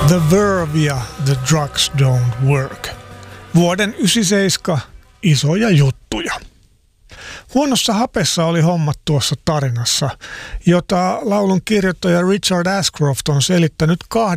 The Verve ja The Drugs Don't Work. Vuoden 1997 isoja juttuja. Huonossa hapessa oli hommat tuossa tarinassa, jota laulun kirjoittaja Richard Ashcroft on selittänyt